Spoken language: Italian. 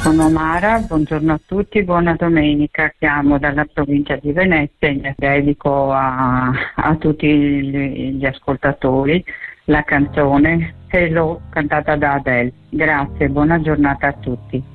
Sono Mara, buongiorno a tutti, buona domenica. Chiamo dalla provincia di Venezia e dedico a tutti gli ascoltatori la canzone Hello cantata da Adele. Grazie, buona giornata a tutti.